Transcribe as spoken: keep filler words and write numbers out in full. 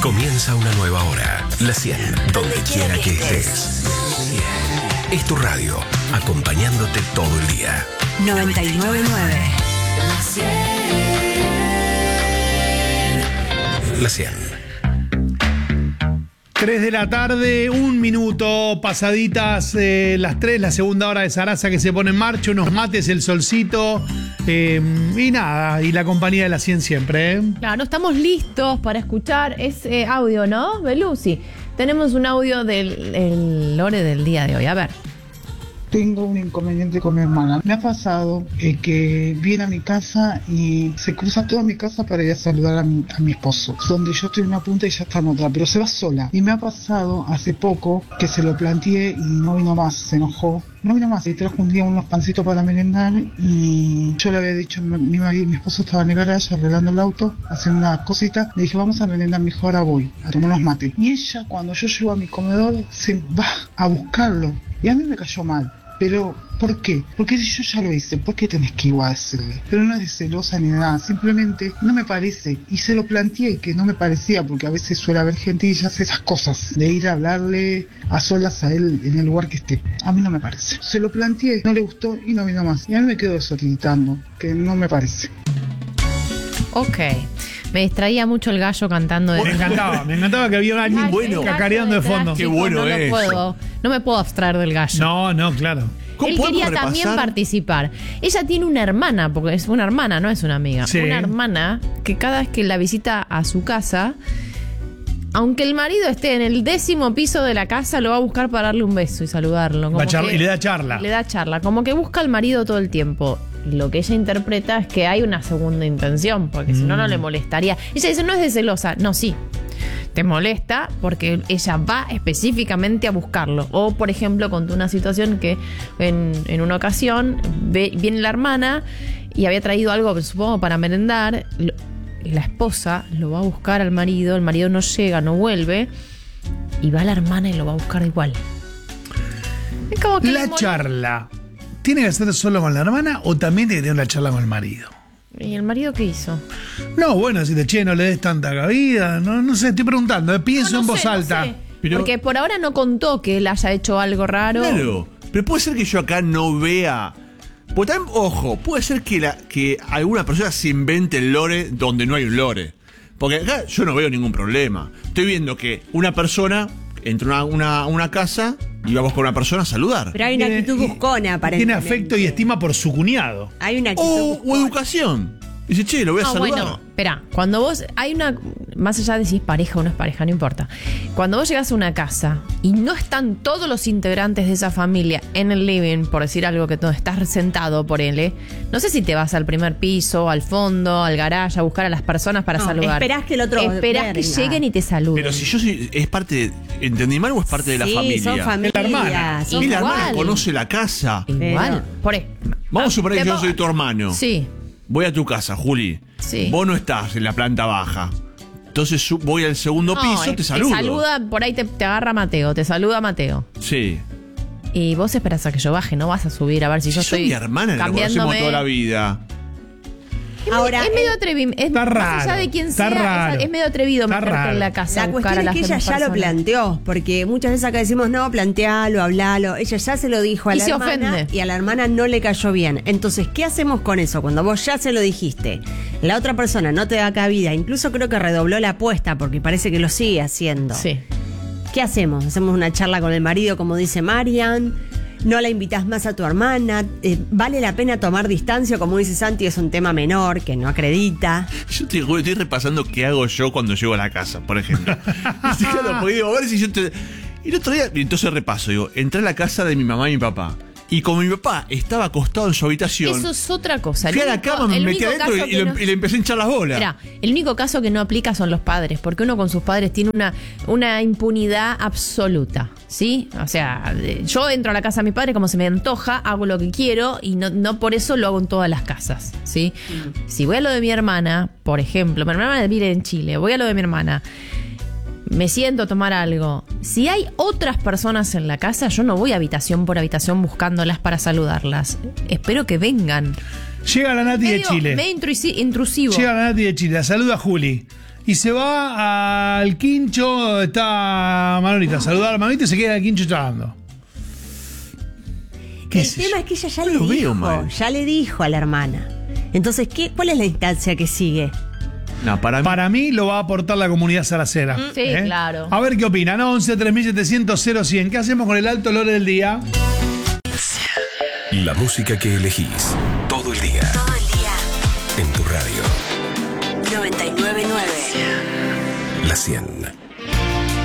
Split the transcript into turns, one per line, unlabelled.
Comienza una nueva hora. La cien, donde quiera que estés. Es tu radio, acompañándote todo el día.
noventa y nueve punto nueve.
La cien.
tres de la tarde, un minuto, pasaditas eh, las tres, la segunda hora de Sarasa que se pone en marcha, unos mates, el solcito eh, y nada, y la compañía de la cien siempre. ¿eh?
Claro, estamos listos para escuchar ese audio, ¿no, Belusi? Tenemos un audio del el lore del día de hoy, a ver.
Tengo un inconveniente con mi hermana. Me ha pasado eh, que viene a mi casa y se cruza toda mi casa para ir a saludar a mi, a mi esposo. Donde yo estoy en una punta y ella está en otra, pero se va sola. Y me ha pasado hace poco que se lo planteé y no vino más, se enojó. No vino más, y trajo un día unos pancitos para merendar y yo le había dicho, mi, mi, mi esposo estaba en el garaje arreglando el auto, haciendo una cosita, le dije, vamos a merendar, mejor ahora voy a tomar unos mates. Y ella, cuando yo llego a mi comedor, se va a buscarlo. Y a mí me cayó mal. Pero, ¿por qué? Porque si yo ya lo hice, ¿por qué tenés que igual decirle? Pero no es de celosa ni nada, simplemente no me parece. Y se lo planteé que no me parecía, porque a veces suele haber gente y ella hace esas cosas, de ir a hablarle a solas a él en el lugar que esté. A mí no me parece. Se lo planteé, no le gustó y no vino más. Y a mí me quedó eso gritando, que no me parece.
Ok. Me distraía mucho el gallo cantando. De...
Me encantaba, me encantaba que había alguien bueno cacareando de fondo.
Qué bueno no, es. No, puedo, no me puedo abstraer del gallo.
No, no, claro.
Él quería repasar? También participar. Ella tiene una hermana, porque es una hermana, no es una amiga. Sí. Una hermana que cada vez que la visita a su casa, aunque el marido esté en el décimo piso de la casa, lo va a buscar para darle un beso y saludarlo. Como
charla, y le da charla.
Le da charla. Como que busca al marido todo el tiempo. Lo que ella interpreta es que hay una segunda intención, porque mm. si no, no le molestaría. Ella dice, no es de celosa. No, sí. Te molesta porque ella va específicamente a buscarlo. O, por ejemplo, contó una situación que en, en una ocasión ve, viene la hermana y había traído algo, supongo, para merendar. Lo, la esposa lo va a buscar al marido, el marido no llega, no vuelve, y va la hermana y lo va a buscar igual.
Es como que la charla, ¿tiene que ser solo con la hermana o también tiene que tener una charla con el marido?
¿Y el marido qué hizo?
No, bueno, si te che, no le des tanta cabida, no, no sé, estoy preguntando, eh, pienso no, no en voz sé, alta.
No sé. Pero, porque por ahora no contó que él haya hecho algo raro.
Claro, pero puede ser que yo acá no vea. Porque también, ojo, puede ser que, la, que alguna persona se invente el lore donde no hay un lore. Porque acá yo no veo ningún problema. Estoy viendo que una persona entra a una, una, una casa y va a buscar a una persona a saludar.
Pero hay una tiene, actitud buscona, aparentemente.
Tiene afecto y estima por su cuñado.
Hay una actitud
o, o educación. Dice, che, lo voy a
no,
saludar.
Bueno, espera, cuando vos, hay una, más allá de si es pareja o no es pareja, no importa. Cuando vos llegás a una casa y no están todos los integrantes de esa familia en el living, por decir algo que tú estás sentado por él, no sé si te vas al primer piso, al fondo, al garage, a buscar a las personas para
no,
saludar.
Esperás que el otro
Esperás que lleguen y te saluden.
Pero si yo soy, es parte de, ¿entendí mal o es parte de la
sí,
familia?
son familia.
La hermana.
Son
y la hermana conoce la casa.
Igual. Por ahí.
Vamos a suponer que yo soy tu hermano.
Sí.
Voy a tu casa, Juli.
Sí.
Vos no estás en la planta baja. Entonces voy al segundo no, piso, te saludo.
Te saluda, por ahí te, te agarra Mateo, te saluda Mateo.
Sí.
Y vos esperás a que yo baje, no vas a subir a ver si, si yo estoy.
Soy mi hermana, la conocemos toda la vida.
Es,
Ahora,
es medio atrevido. Es,
está
más
raro,
allá de quién
está
sea,
raro,
es, es medio atrevido
está
meterte
raro.
en la casa.
La cuestión es que ella ya lo planteó, porque muchas veces acá decimos, no, plantealo, hablalo. Ella ya se lo dijo a
y
la
se
hermana
ofende.
Y a la hermana no le cayó bien. Entonces, ¿qué hacemos con eso? Cuando vos ya se lo dijiste, la otra persona no te da cabida, incluso creo que redobló la apuesta, porque parece que lo sigue haciendo.
Sí.
¿Qué hacemos? ¿Hacemos una charla con el marido, como dice Marian? ¿No la invitas más a tu hermana? Eh, ¿Vale la pena tomar distancia? Como dice Santi, es un tema menor que no acredita.
Yo te, estoy repasando qué hago yo cuando llego a la casa, por ejemplo. Claro, porque digo, a ver si yo te... Y el otro día, entonces repaso, digo, entré a la casa de mi mamá y mi papá. Y como mi papá estaba acostado en su habitación,
eso es otra cosa.
Fui a la cama, me metí adentro y, y, no, y le empecé a hinchar las bolas.
Mirá, el único caso que no aplica son los padres, porque uno con sus padres tiene una, una impunidad absoluta, ¿sí? O sea, yo entro a la casa de mi padre como se me antoja, hago lo que quiero y no, no por eso lo hago en todas las casas, ¿sí? Mm. Si voy a lo de mi hermana, por ejemplo, mi hermana vive en Chile, voy a lo de mi hermana, me siento a tomar algo. Si hay otras personas en la casa, yo no voy habitación por habitación buscándolas para saludarlas. Espero que vengan.
Llega la Nati
medio,
de Chile.
Medio intrusivo.
Llega la Nati de Chile, la saluda a Juli. y se va al quincho, está Manolita, saludar a Manolita y se queda al quincho charlando. ¿Qué
El
sé
tema
yo?
es que ella ya
No
le
lo veo
dijo,
mal.
ya le dijo a la hermana. Entonces, ¿qué, ¿cuál es la instancia que sigue?
No, para mí.
Para mí lo va a aportar la comunidad saracera.
Sí, claro.
A ver qué opinan. once tres mil setecientos cero cien. ¿Qué hacemos con el alto lore del día?
La música que elegís todo el día
Todo el día.
en tu radio.
noventa y nueve punto nueve.
La cien.